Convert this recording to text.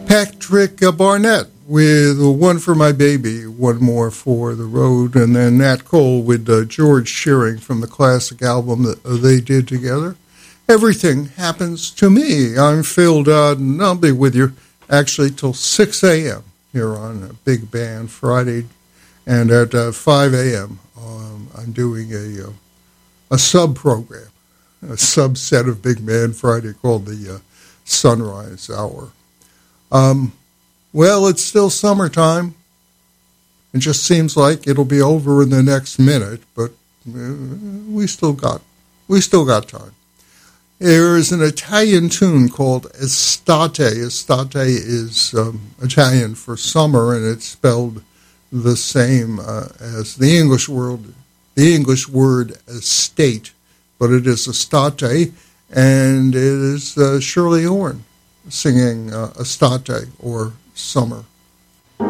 Patrick Barnett with One for My Baby, One More for the Road, and then Nat Cole with George Shearing from the classic album that they did together. Everything Happens to Me. I'm Phil Dodd, and I'll be with you actually till 6 a.m. here on Big Band Friday, and at 5 a.m. I'm doing a sub-program, a subset of Big Band Friday called the Sunrise Hour. Well, it's still summertime. It just seems like it'll be over in the next minute, but we still got time. There is an Italian tune called Estate. Estate is Italian for summer, and it's spelled the same as the English word estate, but it is Estate, and it is Shirley Horn singing Estate, or Summer.